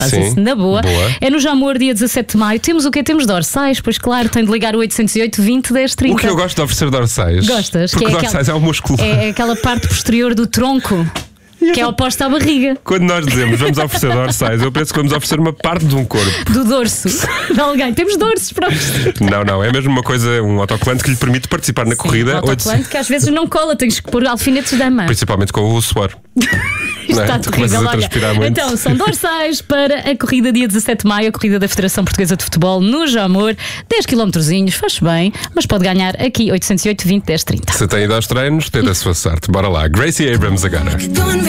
Faz Sim, isso na boa. boa. É no Jamor, dia 17 de maio. Temos o quê? Temos dorsais, pois claro, tem de ligar o 808 20 10 30. O que eu gosto de oferecer dorsais. Gostas? Porque Que é dorsais é um músculo. É aquela parte posterior do tronco que é oposta à barriga. Quando nós dizemos vamos oferecer dorsais, eu penso que vamos oferecer uma parte de um corpo. Do dorso de alguém. Temos dorsos para oferecer. Não, é mesmo uma coisa, um autocolante que lhe permite participar na corrida. Um autocolante que às vezes não cola, tens que pôr alfinetes da mão. Principalmente com o suor. Está Tu começas terrível, a transpirar muito. Então, são dorsais para a corrida dia 17 de maio, a corrida da Federação Portuguesa de Futebol no Jamor. 10 km, faz bem, mas pode ganhar aqui 808 20 10 30. Se tem ido aos treinos, tenta a sua sorte. Bora lá. Gracie Abrams agora.